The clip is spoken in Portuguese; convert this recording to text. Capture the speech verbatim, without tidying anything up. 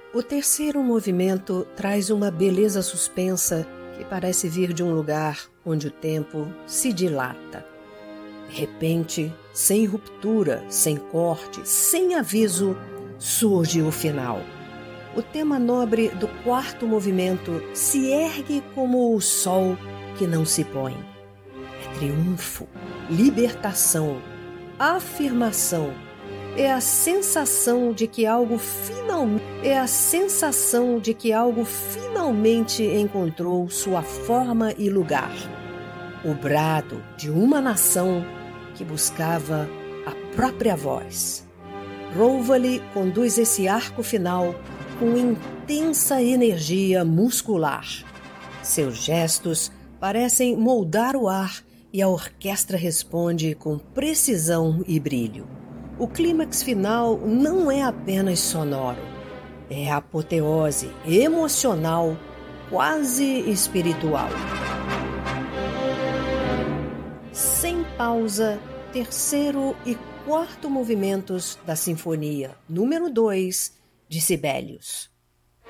O terceiro movimento traz uma beleza suspensa que parece vir de um lugar onde o tempo se dilata. De repente, sem ruptura, sem corte, sem aviso, surge o final. O tema nobre do quarto movimento se ergue como o sol que não se põe. É triunfo, libertação, afirmação. É a sensação de que algo finalmente é a sensação de que algo finalmente encontrou sua forma e lugar. O brado de uma nação que buscava a própria voz. Rovali conduz esse arco final com intensa energia muscular. Seus gestos parecem moldar o ar e a orquestra responde com precisão e brilho. O clímax final não é apenas sonoro, é apoteose emocional, quase espiritual. Sem pausa, terceiro e quarto movimentos da Sinfonia número dois de Sibelius.